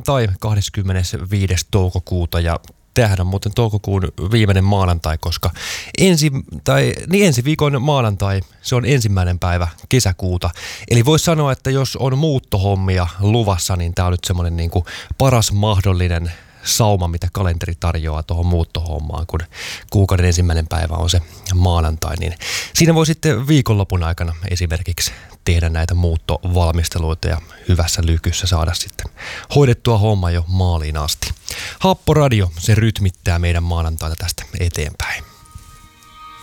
maanantai 25. toukokuuta ja tämähän on muuten toukokuun viimeinen maanantai, koska ensi viikon maanantai, se on 1. päivä kesäkuuta. Eli voisi sanoa, että jos on muuttohommia luvassa, niin tämä on nyt semmoinen niin kuin paras mahdollinen sauma, mitä kalenteri tarjoaa tuohon muuttohommaan, kun kuukauden 1. päivä on se maanantai, niin siinä voi sitten viikonlopun aikana esimerkiksi tehdä näitä muuttovalmisteluita ja hyvässä lykyssä saada sitten hoidettua homma jo maaliin asti. Happoradio, se rytmittää meidän maanantaita tästä eteenpäin.